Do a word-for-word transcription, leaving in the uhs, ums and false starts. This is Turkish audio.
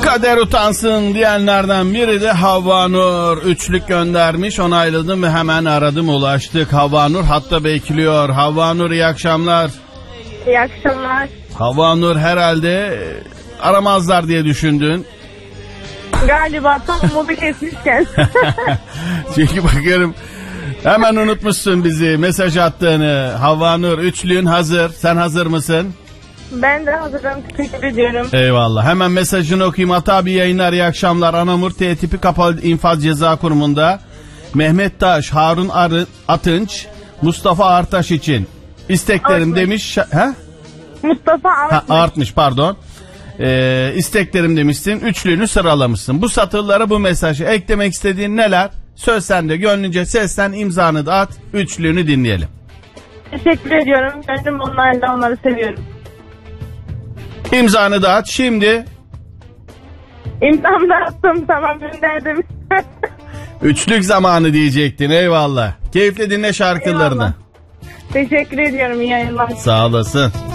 Kader utansın diyenlerden biri de Havva Nur. Üçlük göndermiş, onayladım ve hemen aradım, ulaştık. Havva Nur hatta bekliyor. Havva Nur, iyi akşamlar. İyi akşamlar. Havva Nur, herhalde aramazlar diye düşündün. Galiba tam modu kesmişken. Çünkü bakıyorum hemen unutmuşsun bizi, mesaj attığını. Havva Nur, üçlüğün hazır. Sen hazır mısın? Ben de hazırım, teşekkür ediyorum. Eyvallah. Hemen mesajını okuyayım. Ata abi yayınlar, iyi akşamlar. Anamur T tipi kapalı infaz ceza kurumunda Mehmet Taş, Harun Arı, Atınç, Mustafa Artaş için isteklerim Artmış. demiş. He? Mustafa Artmış. Ha, artmış pardon. Ee, isteklerim demişsin. Üçlüğünü sıralamışsın. Bu satırlara bu mesajı eklemek istediğin neler? Söz sende, gönlünce seslen, imzanı da at. Üçlüğünü dinleyelim. Teşekkür ediyorum. Gönlüm onlarla, onları seviyorum. İmzanı da at şimdi. İmzamı da attım, tamam, gönderdim. Üçlük zamanı diyecektin, eyvallah. Keyifle dinle şarkılarını. Eyvallah. Teşekkür ediyorum, iyi yayınlar. Sağ olasın.